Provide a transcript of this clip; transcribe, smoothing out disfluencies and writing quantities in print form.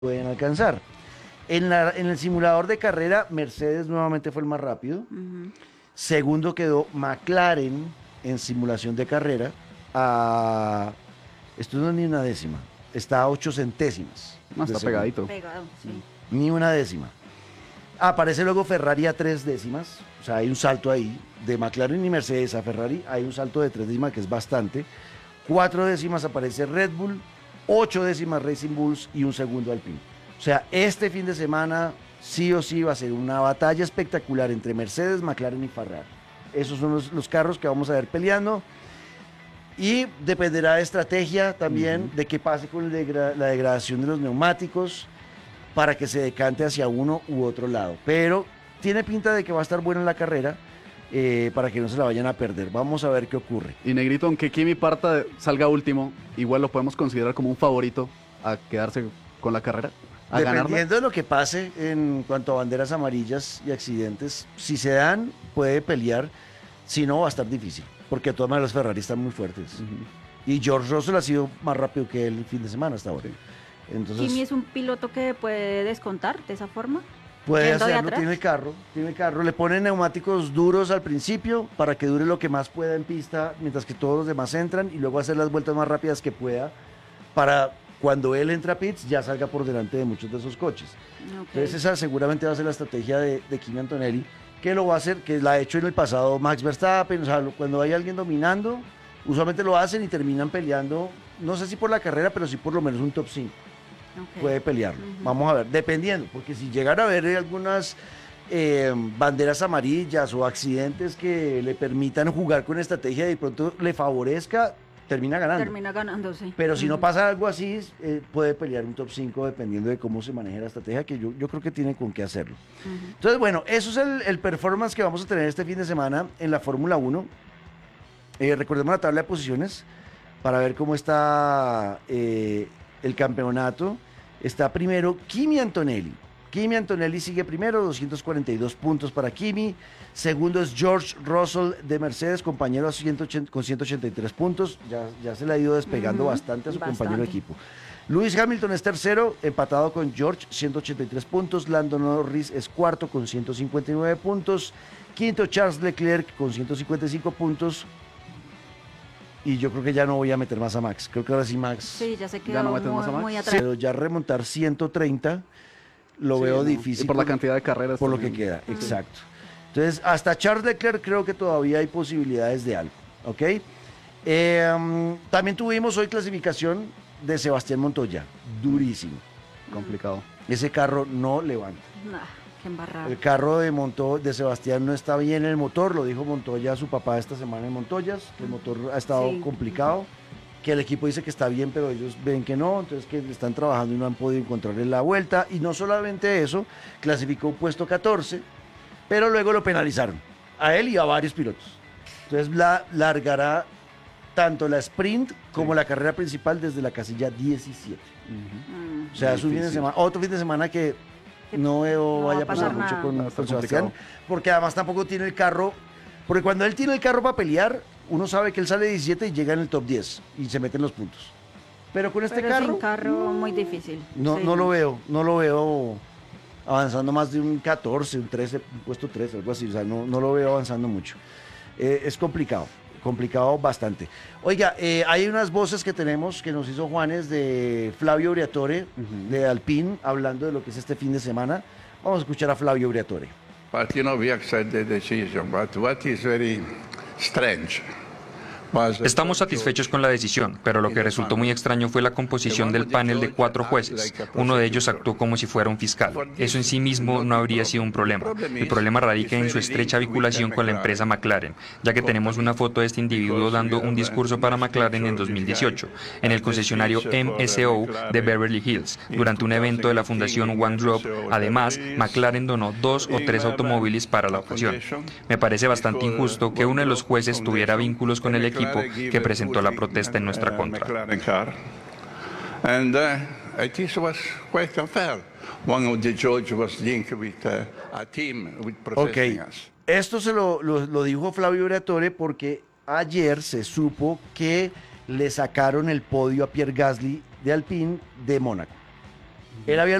pueden alcanzar. En el simulador de carrera, Mercedes nuevamente fue el más rápido. Segundo quedó McLaren en simulación de carrera. Esto no es ni una décima, está a 8 centésimas. No, está pegadito. Pegado, sí. Ni una décima. Aparece luego Ferrari a 3 décimas, o sea, hay un salto ahí. De McLaren y Mercedes a Ferrari hay un salto de 3 décimas que es bastante. 4 décimas aparece Red Bull, 8 décimas Racing Bulls y un segundo Alpine. O sea, este fin de semana sí o sí va a ser una batalla espectacular entre Mercedes, McLaren y Ferrari. Esos son los carros que vamos a ver peleando. Y dependerá de estrategia también, de qué pase con la degradación de los neumáticos para que se decante hacia uno u otro lado. Pero tiene pinta de que va a estar buena la carrera para que no se la vayan a perder. Vamos a ver qué ocurre. Y Negrito, aunque Kimi salga último, igual lo podemos considerar como un favorito a quedarse con la carrera, a ganarla. Dependiendo de lo que pase en cuanto a banderas amarillas y accidentes, si se dan, puede pelear. Si no, va a estar difícil, porque de todas maneras los Ferrari están muy fuertes. Y George Russell ha sido más rápido que él el fin de semana hasta ahora. Entonces, Kimi es un piloto que puede descontar de esa forma. puede Yendo de hacerlo, atrás. tiene el carro, le ponen neumáticos duros al principio para que dure lo que más pueda en pista, mientras que todos los demás entran, y luego hacer las vueltas más rápidas que pueda para cuando él entra a pits ya salga por delante de muchos de esos coches. Ok. Entonces esa seguramente va a ser la estrategia de Kimi Antonelli, que lo va a hacer, que la ha hecho en el pasado Max Verstappen. O sea, cuando hay alguien dominando, usualmente lo hacen y terminan peleando, no sé si por la carrera, pero sí por lo menos un top 5. Ok. Puede pelearlo. Vamos a ver, dependiendo, porque si llegan a haber algunas banderas amarillas o accidentes que le permitan jugar con estrategia y de pronto le favorezca, termina ganando. Termina ganando, sí. Pero si no pasa algo así, puede pelear un top 5 dependiendo de cómo se maneje la estrategia, que yo creo que tiene con qué hacerlo. Entonces, bueno, eso es el performance que vamos a tener este fin de semana en la Fórmula 1. Recordemos la tabla de posiciones para ver cómo está el campeonato. Está primero Kimi Antonelli. Kimi Antonelli sigue primero, 242 puntos para Kimi. Segundo es George Russell de Mercedes, compañero con 183 puntos. Ya se le ha ido despegando bastante a su compañero de equipo. Lewis Hamilton es tercero, empatado con George, 183 puntos. Lando Norris es cuarto con 159 puntos. Quinto, Charles Leclerc con 155 puntos. Y yo creo que ya no voy a meter más a Max. Creo que ahora sí Max. Sí, ya se ¿Ya quedó no metes más a Max? muy atrás. Pero ya remontar 130 lo Sí, veo no. difícil. Y por la cantidad de carreras. Por lo que también. queda, exacto. Entonces, hasta Charles Leclerc creo que todavía hay posibilidades de algo, ¿ok? También tuvimos hoy clasificación de Sebastián Montoya, durísimo. Complicado. Ese carro no levanta. Nah, qué embarrado. El carro de Sebastián no está bien el motor, lo dijo Montoya a su papá esta semana en Montoyas, que el motor ha estado Sí. complicado, que el equipo dice que está bien, pero ellos ven que no, entonces que están trabajando y no han podido encontrarle la vuelta. Y no solamente eso, clasificó puesto 14, pero luego lo penalizaron, a él y a varios pilotos. Entonces largará tanto la sprint como la carrera principal desde la casilla 17. O sea, es un fin de Difícil. semana, otro fin de semana que no veo no va vaya a a pasar pasar mucho nada. con, Va a estar con Sebastián, complicado. porque además tampoco tiene el carro, porque cuando él tiene el carro para pelear, uno sabe que él sale 17 y llega en el top 10 y se mete en los puntos. Pero con este Pero carro, sin carro muy difícil. no, Sí, no lo veo avanzando más de un 14, un 13, un puesto 13, algo así, o sea, no lo veo avanzando mucho. Es complicado bastante. Oiga, hay unas voces que tenemos que nos hizo Juanes de Flavio Briatore, de Alpine, hablando de lo que es este fin de semana. Vamos a escuchar a Flavio Briatore. But we accept the decision. But what is very strange was Estamos satisfechos con la decisión, pero lo que resultó muy extraño fue la composición del panel de 4 jueces. Uno de ellos actuó como si fuera un fiscal. Eso en sí mismo no habría sido un problema. El problema radica en su estrecha vinculación con la empresa McLaren, ya que tenemos una foto de este individuo dando un discurso para McLaren en 2018, en el concesionario MSO de Beverly Hills, durante un evento de la fundación One Drop. Además, McLaren donó 2 o 3 automóviles para la ocasión. Me parece bastante injusto que uno de los jueces tuviera vínculos con el equipo que presentó la protesta en nuestra contra. And it was quite unfair. One of the judges was linked with a team with Ok, protesting us. esto se lo dijo Flavio Briatore porque ayer se supo que le sacaron el podio a Pierre Gasly de Alpine de Mónaco. Él había